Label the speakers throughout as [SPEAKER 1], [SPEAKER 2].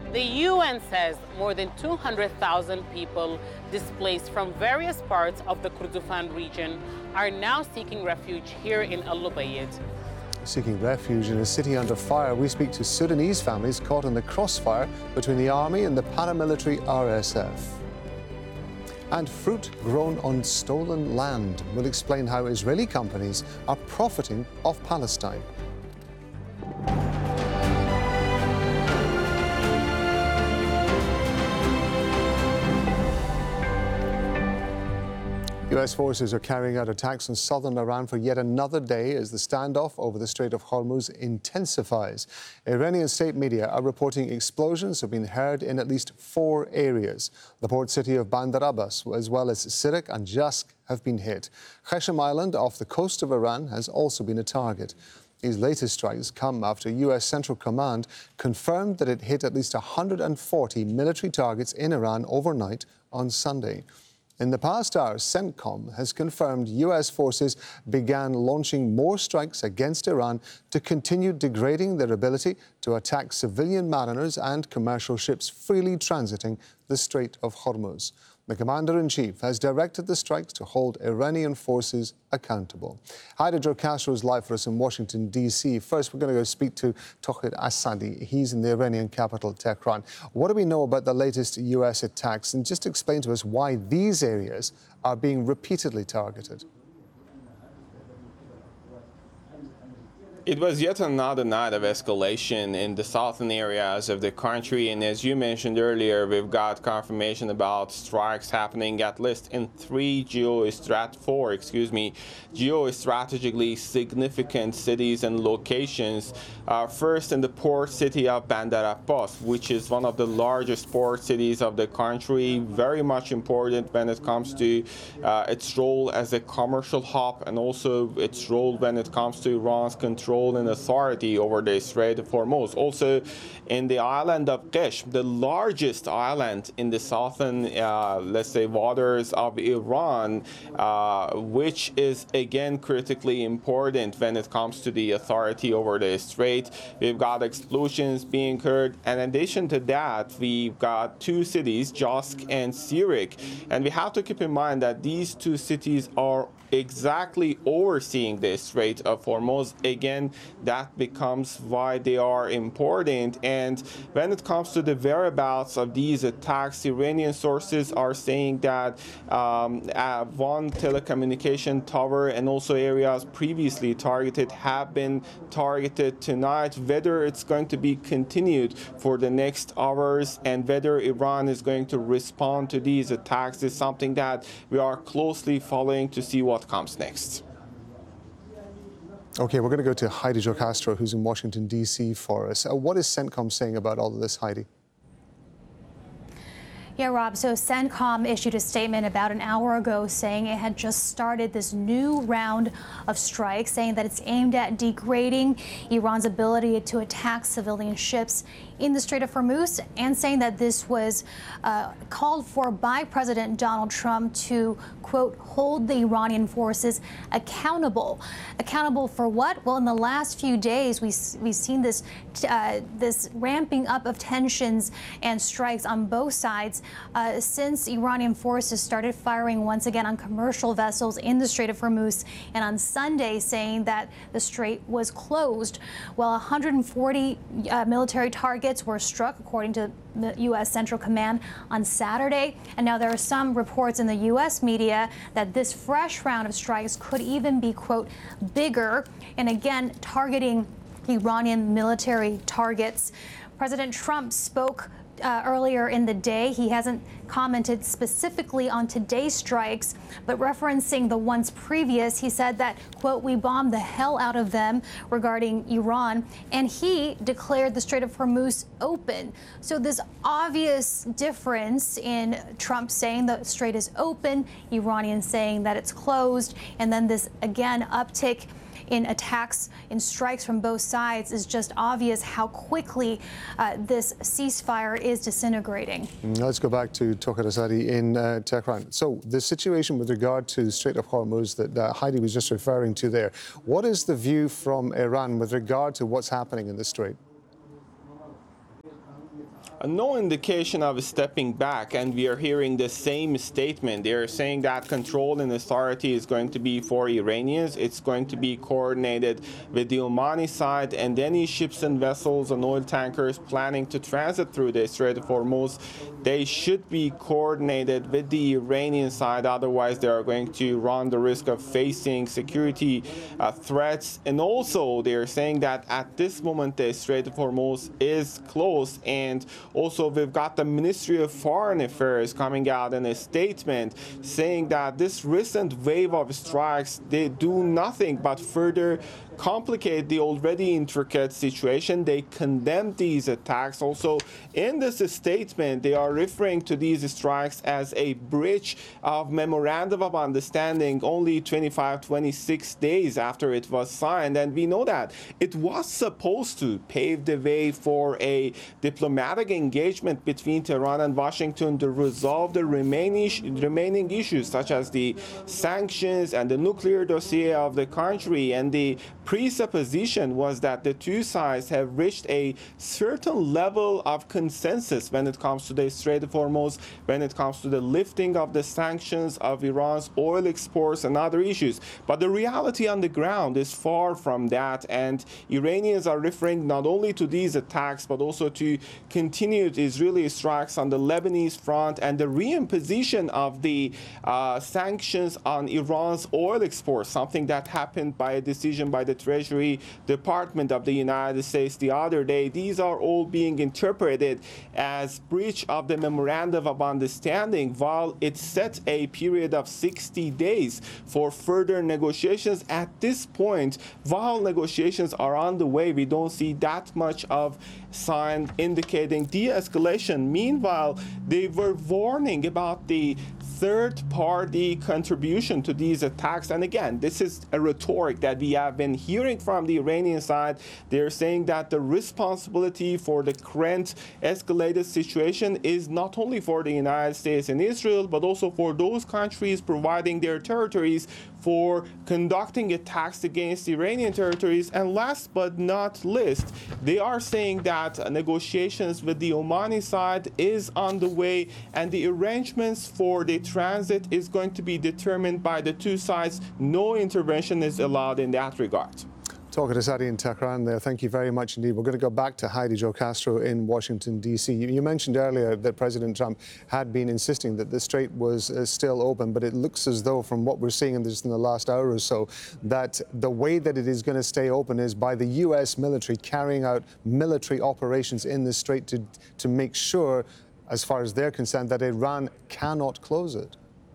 [SPEAKER 1] The UN says more than 200,000 people displaced from various parts of the Kordofan region are now seeking refuge here in Al Ubaid.
[SPEAKER 2] Seeking refuge in a city under fire, we speak to Sudanese families caught in the crossfire between the army and the paramilitary RSF. And fruit grown on stolen land will explain how Israeli companies are profiting off Palestine. U.S. forces are carrying out attacks on southern Iran for yet another day as the standoff over the Strait of Hormuz intensifies. Iranian state media are reporting explosions have been heard in at least 4 areas. The port city of Bandar Abbas, as well as Sirak and Jask, have been hit. Qashm Island off the coast of Iran has also been a target. These latest strikes come after U.S. Central Command confirmed that it hit at least 140 military targets in Iran overnight on Sunday. In the past hours, CENTCOM has confirmed U.S. forces began launching more strikes against Iran to continue degrading their ability to attack civilian mariners and commercial ships freely transiting the Strait of Hormuz. The commander-in-chief has directed the strikes to hold Iranian forces accountable. Haida Jo Castro is live for us in Washington, D.C. First, we're going to go speak to Tawhid Assadi. He's in the Iranian capital, Tehran. What do we know about the latest U.S. attacks? And just explain to us why these areas are being repeatedly targeted.
[SPEAKER 3] It was yet another night of escalation in the southern areas of the country, and as you mentioned earlier, we've got confirmation about strikes happening at least in 4 geostrategically significant cities and locations. First, in the port city of Bandar Abbas, which is one of the largest port cities of the country, very much important when it comes to its role as a commercial hub and also its role when it comes to Iran's control and authority over the Strait of Hormuz. Also, in the island of Qeshm, the largest island in the southern, let's say, waters of Iran, which is again critically important when it comes to the authority over the strait. We've got explosions being heard, and in addition to that, we've got 2 cities, Jask and Sirak, and we have to keep in mind that these 2 cities are exactly overseeing the Strait of Hormuz. Again, that becomes why they are important. And when it comes to the whereabouts of these attacks, Iranian sources are saying that one telecommunication tower and also areas previously targeted have been targeted tonight. Whether it's going to be continued for the next hours and whether Iran is going to respond to these attacks is something that we are closely following to see what comes next.
[SPEAKER 2] Okay, we're going to go to Haida Jo Castro, who's in Washington, D.C. for us. What is CENTCOM saying about all of this, Heidi?
[SPEAKER 4] Yeah, Rob, so CENTCOM issued a statement about an hour ago saying it had just started this new round of strikes, saying that it's aimed at degrading Iran's ability to attack civilian ships in the Strait of Hormuz, and saying that this was called for by President Donald Trump to, quote, hold the Iranian forces accountable. Accountable for what? Well, in the last few days, we've seen this ramping up of tensions and strikes on both sides since Iranian forces started firing once again on commercial vessels in the Strait of Hormuz, and on Sunday saying that the strait was closed. Well, 140 military targets were struck, according to the U.S. Central Command, on Saturday. And now there are some reports in the U.S. media that this fresh round of strikes could even be, quote, bigger, and again targeting Iranian military targets. President Trump spoke earlier in the day. He hasn't commented specifically on today's strikes, but referencing the ones previous, he said that, quote, we bombed the hell out of them, regarding Iran, and he declared the Strait of Hormuz open. So this obvious difference in Trump saying the strait is open, Iranians saying that it's closed, and then this, again, uptick in attacks, in strikes from both sides, is just obvious how quickly this ceasefire is disintegrating.
[SPEAKER 2] Let's go back to Tawhid Assadi in Tehran. So the situation with regard to the Strait of Hormuz that Heidi was just referring to there, what is the view from Iran with regard to what's happening in the strait?
[SPEAKER 3] No indication of stepping back, and we are hearing the same statement. They are saying that control and authority is going to be for Iranians. It's going to be coordinated with the Omani side, and any ships and vessels and oil tankers planning to transit through the Strait of Hormuz, they should be coordinated with the Iranian side. Otherwise, they are going to run the risk of facing security threats. And also, they are saying that at this moment, the Strait of Hormuz is closed. And also, we've got the Ministry of Foreign Affairs coming out in a statement saying that this recent wave of strikes, they do nothing but further complicate the already intricate situation. They condemn these attacks. Also, in this statement, they are referring to these strikes as a breach of memorandum of understanding only 26 days after it was signed. And we know that it was supposed to pave the way for a diplomatic engagement between Tehran and Washington to resolve the remaining issues, such as the sanctions and the nuclear dossier of the country. And the presupposition was that the two sides have reached a certain level of consensus when it comes to the Strait of Hormuz, when it comes to the lifting of the sanctions of Iran's oil exports and other issues. But the reality on the ground is far from that, and Iranians are referring not only to these attacks but also to continued Israeli strikes on the Lebanese front and the reimposition of the sanctions on Iran's oil exports, something that happened by a decision by the Treasury Department of the United States the other day. These are all being interpreted as breach of the memorandum of understanding, while it set a period of 60 days for further negotiations. At this point, while negotiations are on the way, we don't see that much of sign indicating de-escalation. Meanwhile, they were warning about the third-party contribution to these attacks. And again, this is a rhetoric that we have been hearing from the Iranian side. They're saying that the responsibility for the current escalated situation is not only for the United States and Israel, but also for those countries providing their territories for conducting attacks against Iranian territories. And last but not least, they are saying that negotiations with the Omani side is on the way, and the arrangements for the transit is going to be determined by the two sides. No intervention is allowed in that regard.
[SPEAKER 2] Talking to Sadi in Tehran there. Thank you very much indeed. We're going to go back to Heidi Jo Castro in Washington, D.C. You mentioned earlier that President Trump had been insisting that the strait was still open, but it looks as though, from what we're seeing in the last hour or so, that the way that it is going to stay open is by the U.S. military carrying out military operations in the strait to make sure, as far as they're concerned, that Iran cannot close it.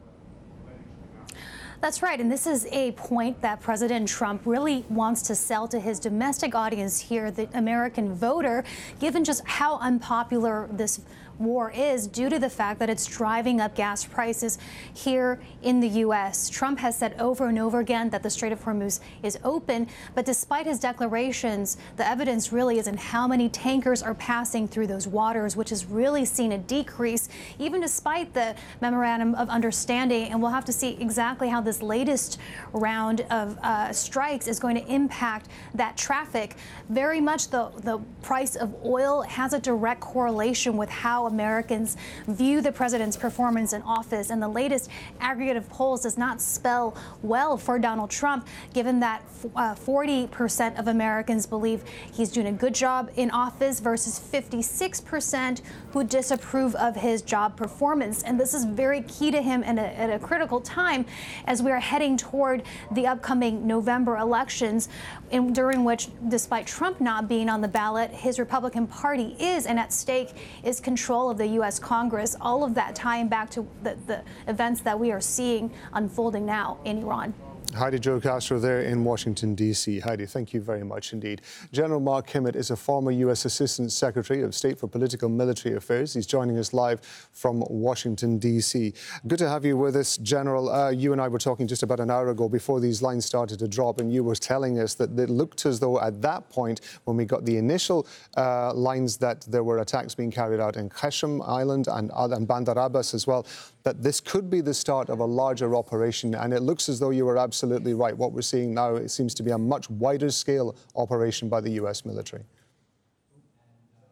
[SPEAKER 4] That's right, and this is a point that President Trump really wants to sell to his domestic audience here, the American voter, given just how unpopular this war is due to the fact that it's driving up gas prices here in the U.S. Trump has said over and over again that the Strait of Hormuz is open, but despite his declarations, the evidence really is in how many tankers are passing through those waters, which has really seen a decrease, even despite the memorandum of understanding. And we'll have to see exactly how this latest round of strikes is going to impact that traffic. Very much the price of oil has a direct correlation with how Americans view the president's performance in office, and the latest aggregate of polls does not spell well for Donald Trump, given that 40% of Americans believe he's doing a good job in office versus 56% who disapprove of his job performance. And this is very key to him at a critical time as we are heading toward the upcoming November elections, during which, despite Trump not being on the ballot, his Republican Party is, and at stake is control of the U.S. Congress, all of that tying back to the events that we are seeing unfolding now in Iran.
[SPEAKER 2] Heidi Jo Castro there in Washington, D.C. Heidi, thank you very much indeed. General Mark Kimmitt is a former U.S. Assistant Secretary of State for Political Military Affairs. He's joining us live from Washington, D.C. Good to have you with us, General. You and I were talking just about an hour ago before these lines started to drop, and you were telling us that it looked as though at that point, when we got the initial lines that there were attacks being carried out in Qashm Island and Bandar Abbas as well, that this could be the start of a larger operation. And it looks as though you were absolutely right. What we're seeing now, it seems to be a much wider scale operation by the U.S. military.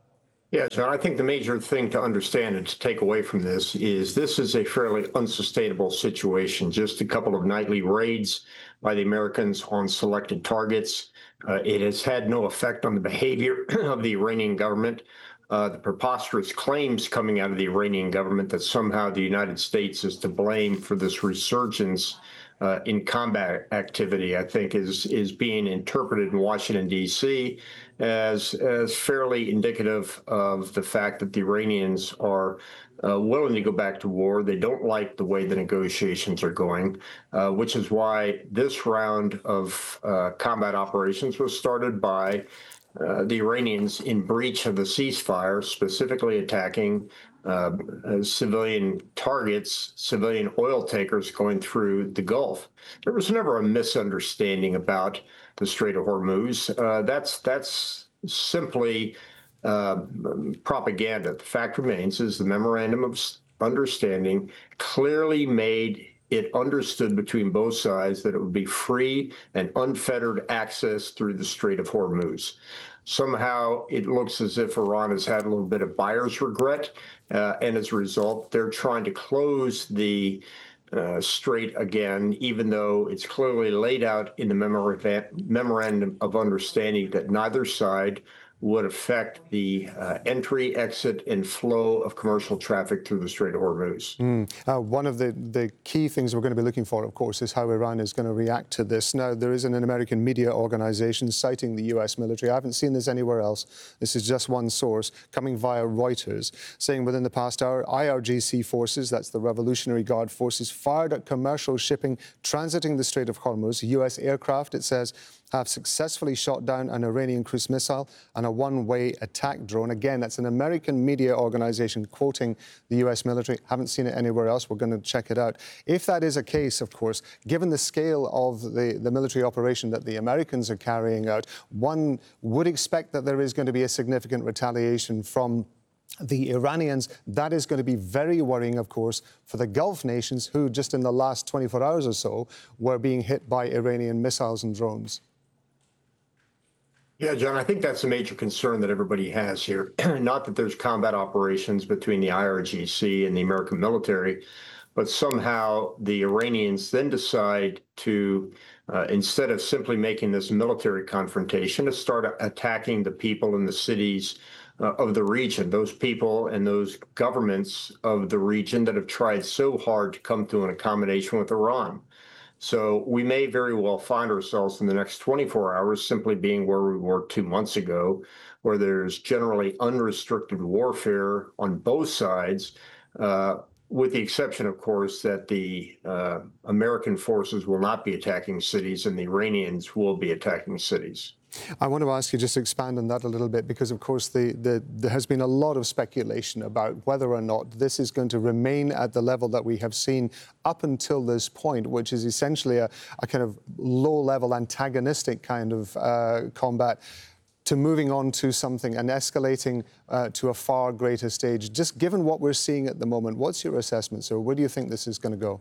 [SPEAKER 5] Yeah, John, I think the major thing to understand and to take away from this is a fairly unsustainable situation. Just a couple of nightly raids by the Americans on selected targets. It has had no effect on the behavior of the Iranian government. The preposterous claims coming out of the Iranian government that somehow the United States is to blame for this resurgence in combat activity, I think, is being interpreted in Washington, D.C. as fairly indicative of the fact that the Iranians are willing to go back to war. They don't like the way the negotiations are going, which is why this round of combat operations was started by the Iranians in breach of the ceasefire, specifically attacking civilian targets, civilian oil tankers going through the Gulf. There was never a misunderstanding about the Strait of Hormuz. That's simply propaganda. The fact remains is the memorandum of understanding clearly made it understood between both sides that it would be free and unfettered access through the Strait of Hormuz. Somehow it looks as if Iran has had a little bit of buyer's regret, and as a result, they're trying to close the strait again, even though it's clearly laid out in the memorandum of understanding that neither side would affect the entry, exit, and flow of commercial traffic through the Strait of Hormuz.
[SPEAKER 2] One of the key things we're going to be looking for, of course, is how Iran is going to react to this. Now, there is an American media organization citing the U.S. military. I haven't seen this anywhere else. This is just one source coming via Reuters, saying within the past hour, IRGC forces, that's the Revolutionary Guard forces, fired at commercial shipping transiting the Strait of Hormuz. U.S. aircraft, it says, have successfully shot down an Iranian cruise missile and a one-way attack drone. Again, that's an American media organization quoting the U.S. military. Haven't seen it anywhere else. We're going to check it out. If that is a case, of course, given the scale of the military operation that the Americans are carrying out, one would expect that there is going to be a significant retaliation from the Iranians. That is going to be very worrying, of course, for the Gulf nations who just in the last 24 hours or so were being hit by Iranian missiles and drones.
[SPEAKER 5] Yeah, John, I think that's a major concern that everybody has here. Not that there's combat operations between the IRGC and the American military, but somehow the Iranians then decide to, instead of simply making this military confrontation, to start attacking the people in the cities of the region, those people and those governments of the region that have tried so hard to come to an accommodation with Iran. So we may very well find ourselves in the next 24 hours simply being where we were 2 months ago, where there's generally unrestricted warfare on both sides, with the exception, of course, that the American forces will not be attacking cities and the Iranians will be attacking cities.
[SPEAKER 2] I want to ask you just to expand on that a little bit, because, of course, there has been a lot of speculation about whether or not this is going to remain at the level that we have seen up until this point, which is essentially a kind of low-level antagonistic kind of combat, to moving on to something and escalating to a far greater stage. Just given what we're seeing at the moment, what's your assessment, sir? Where do you think this is going to go?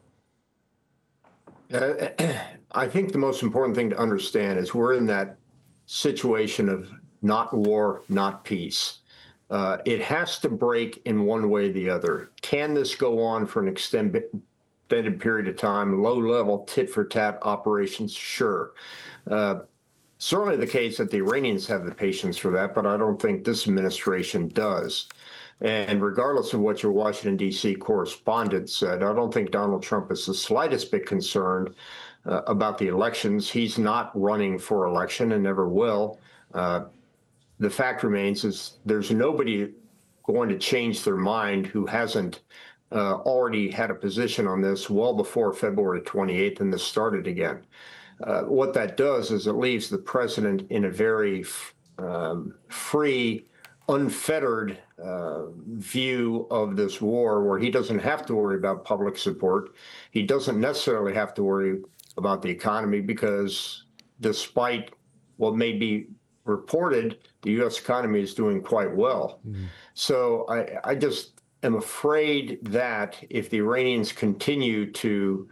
[SPEAKER 5] I think the most important thing to understand is we're in that situation of not war, not peace. It has to break in one way or the other. Can this go on for an extended period of time? Low-level tit-for-tat operations, sure. Certainly the case that the Iranians have the patience for that, but I don't think this administration does. And regardless of what your Washington, D.C. correspondent said, I don't think Donald Trump is the slightest bit concerned about the elections. He's not running for election and never will. The fact remains is there's nobody going to change their mind who hasn't already had a position on this well before February 28th, and this started again. What that does is it leaves the president in a very free, unfettered view of this war, where he doesn't have to worry about public support. He doesn't necessarily have to worry about the economy, because despite what may be reported, the U.S. economy is doing quite well. So I just am afraid that if the Iranians continue to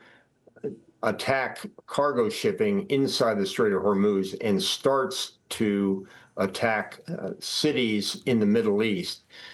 [SPEAKER 5] attack cargo shipping inside the Strait of Hormuz and starts to attack cities in the Middle East.